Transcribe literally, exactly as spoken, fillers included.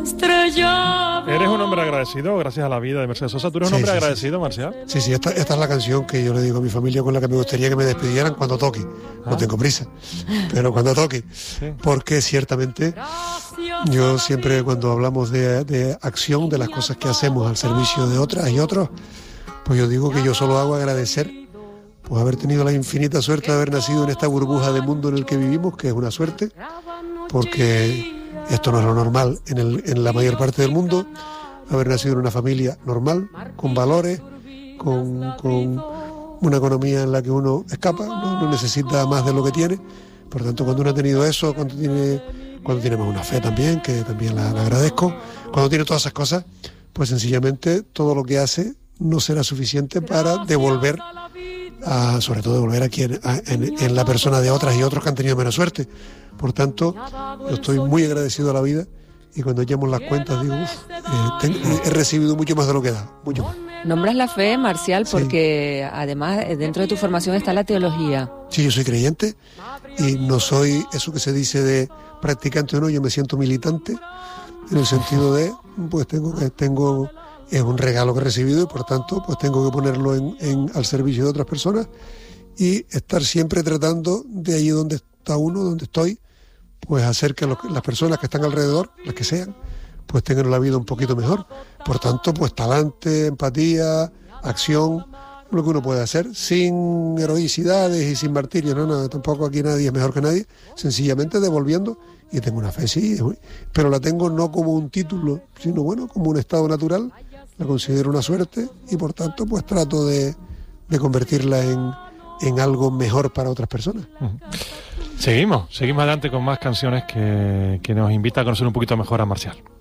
Eres un hombre agradecido, gracias a la vida de Mercedes Sosa. ¿Tú eres un Sí, hombre sí, agradecido, sí. Marcial? Sí, sí, esta, esta es la canción que yo le digo a mi familia con la que me gustaría que me despidieran cuando toque. No Ah. tengo prisa, pero cuando toque. Sí. Porque ciertamente yo siempre cuando hablamos de, de acción, de las cosas que hacemos al servicio de otras y otros, pues yo digo que yo solo hago agradecer pues haber tenido la infinita suerte de haber nacido en esta burbuja de mundo en el que vivimos, que es una suerte, porque esto no es lo normal en, el, en la mayor parte del mundo, haber nacido en una familia normal, con valores, con, con una economía en la que uno escapa, no, no necesita más de lo que tiene. Por tanto, cuando uno ha tenido eso, cuando tiene, cuando tiene más una fe también, que también la, la agradezco, cuando tiene todas esas cosas, pues sencillamente todo lo que hace no será suficiente para devolver, a, sobre todo devolver a quien, a, en, en la persona de otras y otros que han tenido menos suerte. Por tanto, yo estoy muy agradecido a la vida y cuando echamos las cuentas digo, uf, eh, ten, eh, he recibido mucho más de lo que he dado, mucho más. Nombras la fe, Marcial, Sí. porque además dentro de tu formación está la teología. Sí, yo soy creyente y no soy eso que se dice de practicante o no, yo me siento militante en el sentido de, pues tengo que tengo es un regalo que he recibido y por tanto pues tengo que ponerlo en, en, al servicio de otras personas y estar siempre tratando de allí donde está uno, donde estoy, pues hacer que los, las personas que están alrededor, las que sean, pues tengan la vida un poquito mejor. Por tanto, pues talante, empatía, acción, lo que uno puede hacer, sin heroicidades y sin martirio, no, no, tampoco aquí nadie es mejor que nadie, sencillamente devolviendo, y tengo una fe, sí, pero la tengo no como un título, sino bueno, como un estado natural, la considero una suerte y por tanto pues trato de, de convertirla en, en algo mejor para otras personas. Uh-huh. Seguimos, seguimos adelante con más canciones que, que nos invita a conocer un poquito mejor a Marcial.